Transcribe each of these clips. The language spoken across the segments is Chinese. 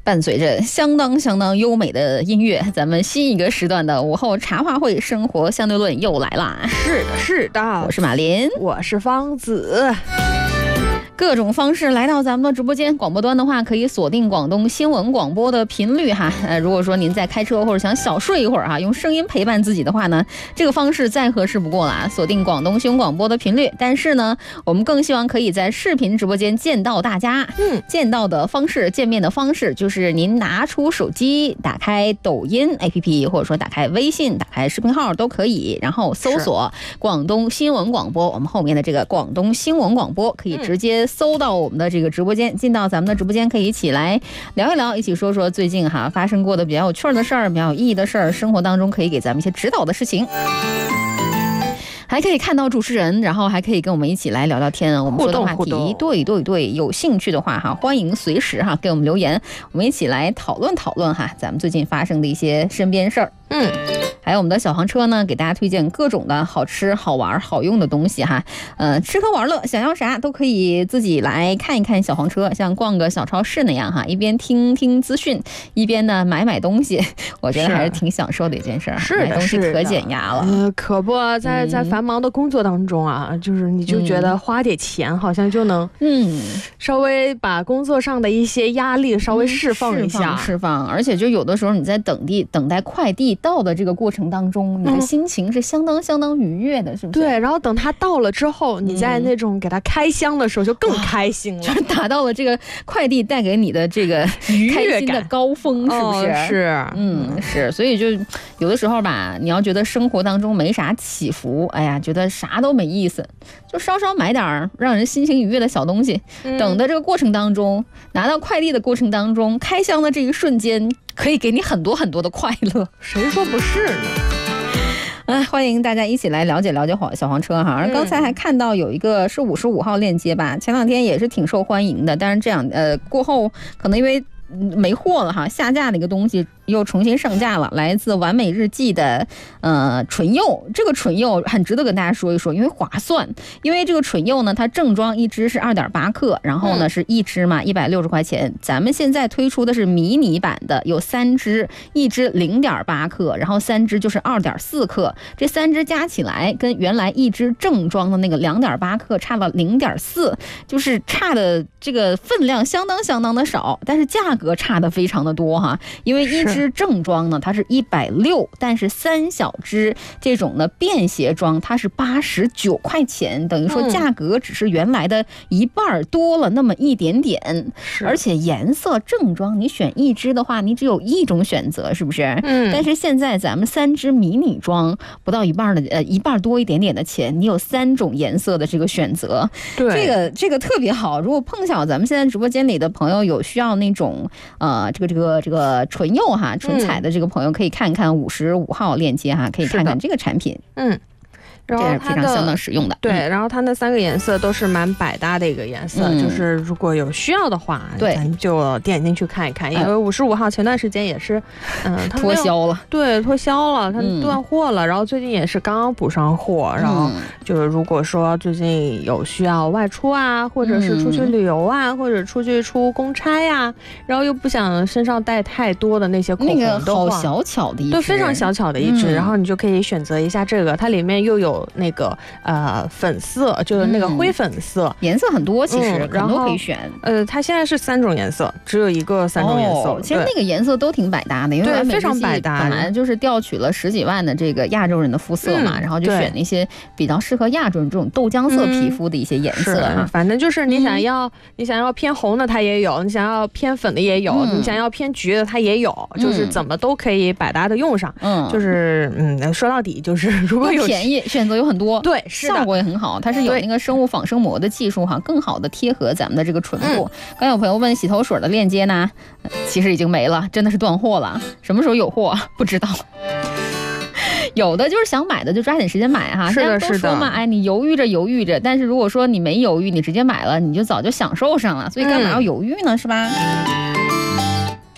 伴随着相当优美的音乐，咱们新一个时段的午后茶话会生活相对论又来啦。 是的， 我是马林， 我是方子。 各种方式来到咱们的直播间，广播端的话可以锁定广东新闻广播的频率哈。如果说您在开车或者想小睡一会儿哈，用声音陪伴自己的话呢，这个方式再合适不过了，锁定广东新闻广播的频率。但是呢，我们更希望可以在视频直播间见到大家。见到的方式，见面的方式就是您拿出手机，打开抖音 APP， 或者说打开微信，打开视频号都可以，然后搜索广东新闻广播，我们后面的这个广东新闻广播可以直接搜到我们的这个直播间，进到咱们的直播间，可以一起来聊一聊，一起说说最近哈发生过的比较有趣的事儿，比较有意义的事儿，生活当中可以给咱们一些指导的事情。还可以看到主持人，然后还可以跟我们一起来聊聊天，我们说的话题，对，有兴趣的话哈，欢迎随时哈给我们留言，我们一起来讨论哈，咱们最近发生的一些身边事儿。还有我们的小黄车呢，给大家推荐各种的好吃、好玩、好用的东西哈。吃喝玩乐，想要啥都可以自己来看一看小黄车，像逛个小超市那样哈，一边听听资讯，一边呢买东西，我觉得还是挺享受的一件事儿。买东西可减压了。 可不，在繁忙的工作当中啊，就是你就觉得花点钱好像就能稍微把工作上的一些压力稍微释放一下， 释放。而且就有的时候你在等待快递到的这个过程当中，你的心情是相当愉悦的，是不是？ 对，然后等它到了之后，你在那种给它开箱的时候就更开心了， 就是达到了这个快递带给你的这个开心的高峰，是不是？是，所以就有的时候吧，你要觉得生活当中没啥起伏，哎呀，觉得啥都没意思，就稍买点让人心情愉悦的小东西。等的这个过程当中，拿到快递的过程当中，开箱的这一瞬间，可以给你很多的快乐。 谁说不是呢？ 欢迎大家一起来了解小黄车哈。而刚才还看到有一个是55号链接吧，前两天也是挺受欢迎的，但是这样过后可能因为没货了哈，下架的一个东西又重新上架了，来自完美日记的纯柚。这个纯柚很值得跟大家说一说，因为划算。因为这个纯柚呢，它正装一支是 2.8 克，然后呢是一支嘛160块钱。咱们现在推出的是迷你版的，有3支，一支 0.8 克，然后3支就是 2.4 克。这3支加起来跟原来一支正装的那个 2.8 克差了 0.4， 就是差的这个分量相当的少，但是价格差的非常的多哈。因为一支正装呢它是160，但是3小支这种呢便携装它是89块钱，等于说价格只是原来的一半多了那么一点点。而且颜色正装你选一支的话，你只有一种选择，是不是？但是现在咱们3支迷你装不到一半的一半多一点点的钱，你有3种颜色的这个选择。对，这个特别好。如果碰巧咱们现在直播间里的朋友有需要那种这个纯柚哈纯彩的这个朋友，可以看看55号链接哈，可以看看这个产品。 然后这是非常相当实用的。 对，然后它那3个颜色都是蛮百搭的一个颜色，就是如果有需要的话，咱就点进去看一看。因为55号前段时间也是，它脱销了， 对，脱销了，它断货了。然后最近也是刚补上货，然后就是如果说最近有需要外出啊，或者是出去旅游啊，或者出公差呀，然后又不想身上带太多的那些口红的话， 那个好小巧的一支， 对，非常小巧的一支，然后你就可以选择一下这个，它里面又有那个粉色，就是那个灰粉色， 颜色很多，其实很多可以选。 它现在是3种颜色，只有一个3种颜色。 其实那个颜色都挺百搭的，因为非常百搭， 本来就是调取了10几万的这个亚洲人的肤色嘛，然后就选那些比较适合亚洲人这种豆浆色皮肤的一些颜色。 反正就是你想要偏红的它也有，你想要偏粉的也有，你想要偏橘的它也有，就是怎么都可以百搭的用上。就是说到底就是如果有便宜，选择有很多， 对，效果也很好，它是有那个生物仿生膜的技术哈，更好的贴合咱们的这个唇部。刚有朋友问洗头水的链接呢，其实已经没了，真的是断货了，什么时候有货不知道。有的就是想买的就抓紧时间买哈， 是的， 都说嘛，哎，你犹豫着，但是如果说你没犹豫，你直接买了，你就早就享受上了，所以干嘛要犹豫呢，是吧？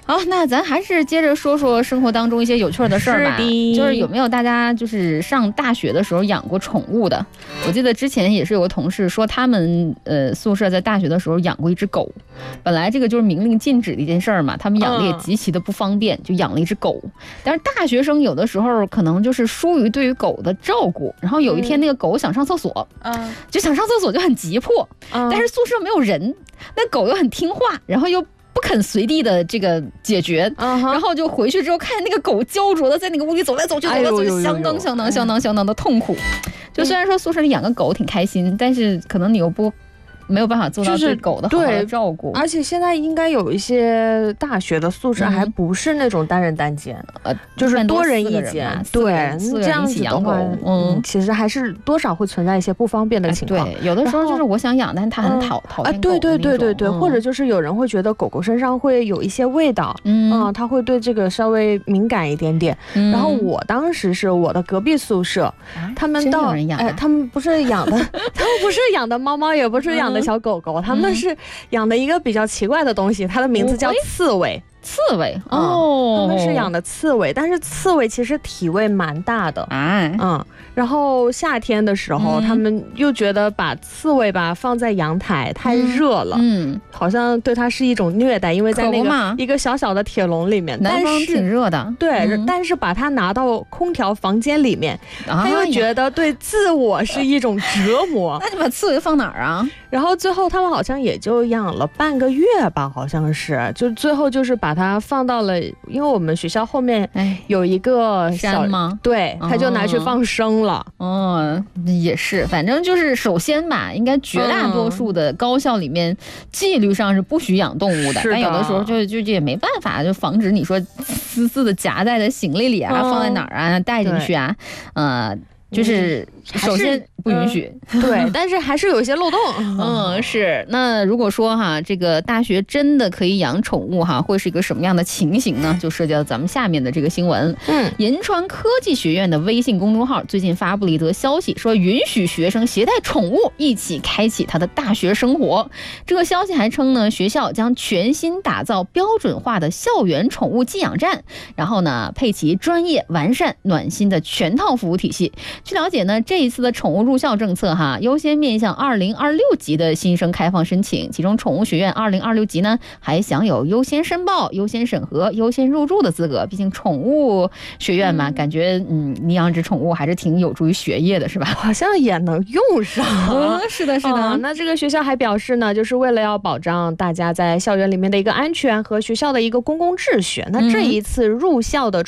好，那咱还是接着说说生活当中一些有趣的事儿吧。就是有没有大家就是上大学的时候养过宠物的？我记得之前也是有个同事说他们宿舍在大学的时候养过一只狗，本来这个就是明令禁止的一件事儿嘛，他们养的也极其的不方便，就养了一只狗。但是大学生有的时候可能就是疏于对于狗的照顾，然后有一天那个狗想上厕所，就想上厕所就很急迫，但是宿舍没有人，那狗又很听话，然后又不肯随地的这个解决，然后就回去之后看见那个狗焦灼的在那个屋里走来走去，相当的痛苦。就虽然说宿舍里养个狗挺开心，但是可能你又没有办法做到对狗的好的照顾， 而且现在应该有一些大学的宿舍还不是那种单人单间，就是多人一间，对，这样子的话，其实还是多少会存在一些不方便的情况。 对，有的时候就是我想养，但是它很讨厌狗， 对，或者就是有人会觉得狗狗身上会有一些味道，他会对这个稍微敏感一点点。然后我当时是我的隔壁宿舍，他们他们不是养的，他们不是养的猫猫，也不是养的小狗狗，他们是养的一个比较奇怪的东西，它的名字叫刺猬。 刺猬哦， 他们是养的刺猬，但是刺猬其实体味蛮大的，然后夏天的时候，他们又觉得把刺猬吧放在阳台太热了，好像对它是一种虐待，因为在那个一个小小的铁笼里面， 南方挺热的， 对，但是把它拿到空调房间里面，他又觉得对自我是一种折磨。 那你把刺猬放哪儿啊？ 然后最后他们好像也就养了半个月吧，好像是，就最后就是把它放到了，因为我们学校后面有一个山吗？ 对，他就拿去放生了。 也是，反正就是首先吧，应该绝大多数的高校里面纪律上是不许养动物的，但有的时候就也没办法，就防止你说私的夹在的行李里啊，放在哪儿啊，带进去啊，就是首先不允许， 对，但是还是有一些漏洞。 是。那如果说哈，这个大学真的可以养宠物哈，会是一个什么样的情形呢？就涉及到咱们下面的这个新闻。银川科技学院的微信公众号最近发布了一则消息，说允许学生携带宠物一起开启他的大学生活。这个消息还称呢，学校将全新打造标准化的校园宠物寄养站，然后呢配齐专业、完善、暖心的全套服务体系。据了解呢，这一次的宠物入校政策哈，优先面向2026级的新生开放申请，其中宠物学院2026级呢还享有优先申报、优先审核、优先入住的资格。毕竟宠物学院嘛，感觉你养只宠物还是挺有助于学业的，是吧？ 好像也能用上。 是的。 那这个学校还表示呢，就是为了要保障大家在校园里面的一个安全和学校的一个公共秩序，那这一次入校的